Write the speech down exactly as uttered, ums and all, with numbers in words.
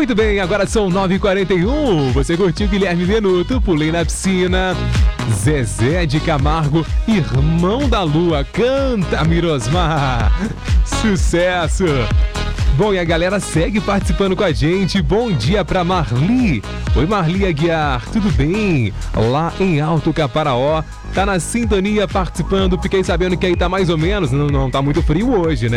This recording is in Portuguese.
Muito bem, agora são nove e quarenta e um. Você curtiu Guilherme Benuto, Pulei na Piscina. Zezé de Camargo, Irmão da Lua, canta Mirosmar. Sucesso! Bom, e a galera segue participando com a gente. Bom dia pra Marli. Oi, Marli Aguiar, tudo bem? Lá em Alto Caparaó, tá na sintonia participando. Fiquei sabendo que aí tá mais ou menos, não, não tá muito frio hoje, né?